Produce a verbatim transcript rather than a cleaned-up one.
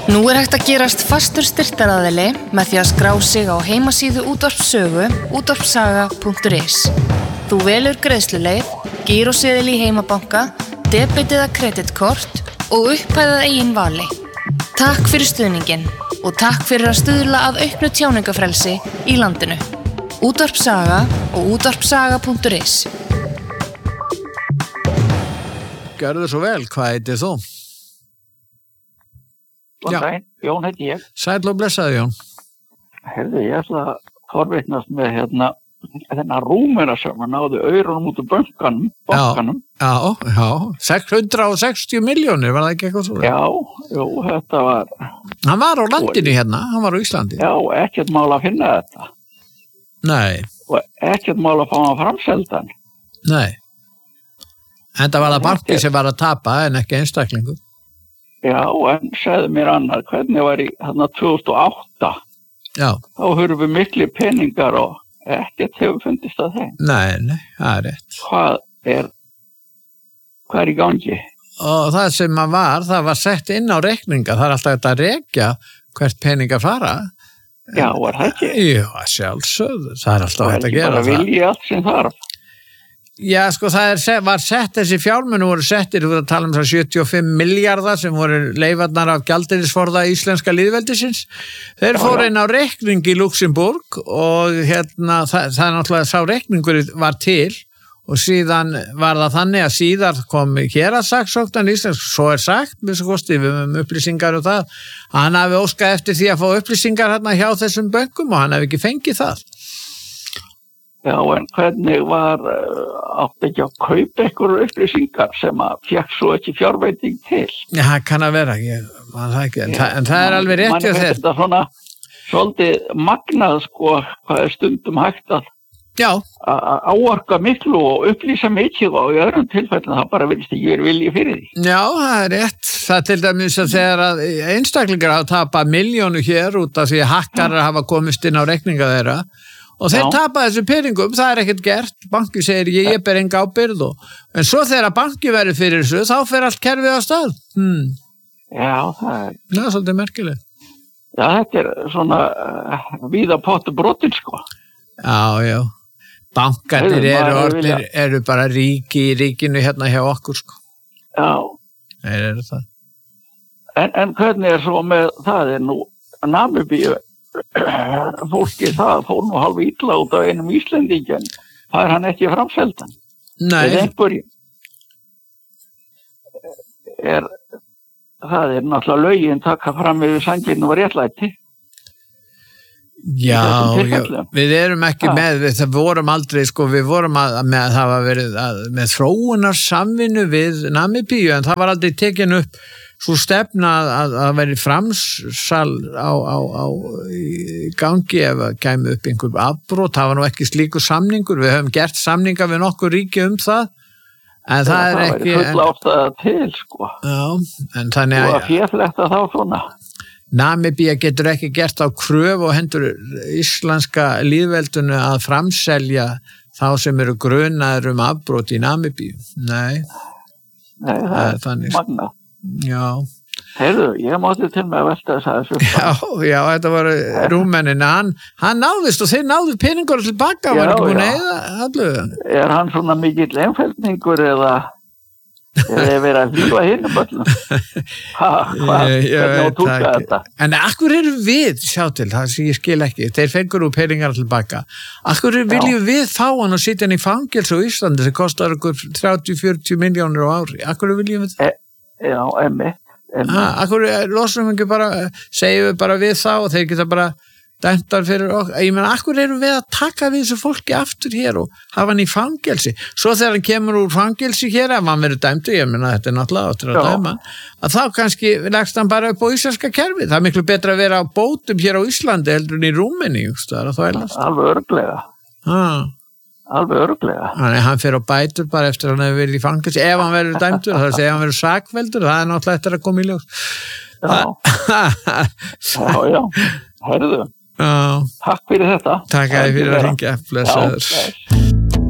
Nú er hægt að gerast fastur styrktaraðili með því að skrá sig á heimasíðu Útvarpssögu útvarpssaga punktur is. Þú velur greiðsluleið, gíróseðil í heimabanka, debet eða kreditkort og upphæðað eigin vali. Takk fyrir stuðninginn og takk fyrir að stuðla að auknu tjáningafrelsi í landinu. Útvarpssaga og útvarpssaga punktur is. Gjörðu svo vel, hvað heitir þú? Góðan daginn, Jón heiti ég. Sæll og blessaðu, Jón. Heyrðu, ég ætla að forvitnast með hérna þennan rúmuna sem að náðu aurunum út úr bankanum. bankanum. Já, já, já, sex hundruð sextíu milljónir, var það ekki eitthvað svo? Já, jú, þetta var... Hann var á landinu hérna, hann var á Íslandi. Já, ekkert mál að finna þetta. Nei. Og ekkert mál að fá hann framseldan. Nei. En það var það banki sem var að tapa en ekki einstaklingur. Já, en segðu mér annað, hvernig var í þarna tvö þúsund og átta? Já. Þá höfum við mikli peningar og ekkert hefur fundist að þeim. Nei, nei, það er rétt. Hvað er, hvað er í gangi? Og það sem að var, það var sett inn á reikninga, það er alltaf þetta að rekja hvert peninga fara. Já, var það ekki? Já, sjálfsögðu, það er alltaf hægt að gera það. Það er ekki bara vilji allt sem þarf. Já, sko, það er, var sett, þessi fjármuni voru settir, við vorum að tala um það sjötíu og fimm milljarðar sem voru leifarnar af gjaldeyrisforða íslenska lýðveldisins. Þeir fóru inn á reikning í Luxemburg og hérna, það, það er náttúrulega sá reikningur var til og síðan var það þannig að síðar kom héraðssaksóknari íslensk, svo er sagt, við svo kosti við um upplýsingar og það, hann hafi óskað eftir því að fá upplýsingar hérna hjá þessum bönkum og hann hafi ekki fengið það. Já, en hvernig var, átt ekki að kaupa einhverjum upplýsingar sem að fekk svo ekki fjárveiting til? Já, það kann að vera, ég, man það ekki, en, Já, það, en það er alveg rétt hjá þér. Man er þetta svona, svolítið magnað, sko, hvað er stundum hægt að áorka miklu og upplýsa mikið og í öðrum tilfellin það bara vilst ekki verið vilji fyrir því. Já, það er rétt. Það til dæmis að þegar að einstaklingar hafa tapað milljónu hér út af því að hakkarar hafa komist inn á reikninga þeirra. Og þeir tapa þessu peningum, það er ekkert gert, banki segir ég, ég ber enga ábyrgð og, en svo þegar banki verður fyrir þessu, þá fer allt kerfið á stað. Hmm. Já, það er... Það er svolítið merkilegt. Já, þetta er svona uh, víða pottu brotin, sko. Já, já. Bankarnir eru, orðir, eru bara ríki í ríkinu hérna hjá okkur, sko. Já. Þeir eru það. En, en hvernig er svo með, það er nú Namibíu, fólki það fór nú halv illa út af einum Íslendingin fær hann ekki framseldan. Nei. Eða einhverjum er það er náttúrulega lögin taka fram yfir sanginu og réttlæti. Já, já, við erum ekki ha. með, við, það vorum aldrei, sko, við vorum að, með, það var verið að, með þróunar samvinnu við Namibíu en það var aldrei tekin upp svo stefna að það veri framsal á, á, á í gangi ef að kæmi upp einhver afbrot, það var nú ekki slíkur samningur, við höfum gert samninga við nokkur ríki um það, en það, það er ekki... Það er full ástæða til, sko. Já, en þannig að... Og að fjárfletta þá svona. Namibía getur ekki gert á kröfu og hendur íslenska lýðveldinu að framselja þá sem eru grunaður um afbrot í Namibíu. Nei. Nei, það er þannig. Magna. Já. Heyrðu, ég mátti til með að velta þess að þessu. Já, já, þetta var rúmennin, hann, hann náðist og þeir náðu peningur tilbaka, hann var ekki búin að eða allu. Er hann svona mikill einfeldningur eða eða verið að hlýfa hinn um öllum? Hvað, hvernig á túlka þetta? En akkur eru við, sjá til, það sem ég skil ekki, þeir fengur úr peningar tilbaka. Akkur viljum við fá hann og sitja hann í fangelsi á Íslandi sem kostar okkur þrjátíu til fjörutíu milljónir á ári? Akkur viljum við það? E Já, emmi. Akkur losum við ekki bara, segjum við bara við þá og þeir geta bara dæmtar fyrir okkur. Ég meina, akkur erum við að taka við þessu fólki aftur hér og hafa hann í fangelsi. Svo þegar hann kemur úr fangelsi hér, ef hann verður dæmtur, ég meina, þetta er náttúrulega áttur að dæma, að þá kannski leggst hann bara upp á íslenska kerfi. Það er miklu betra að vera á bótum hér á Íslandi heldur en í Rúmeníu, það er að þvælast. Alveg örglega. Ah. Alveg örglega. Þannig hann fer á bætur bara eftir hann hefur verið í fangelsi ef hann verður dæmdur, það er að segja ef hann verður sakveldur, það er náttúrulega eftir að koma í ljós. Já, já, já, herðu. Já. Takk fyrir þetta. Takk að þið fyrir að hringja. Blessaður.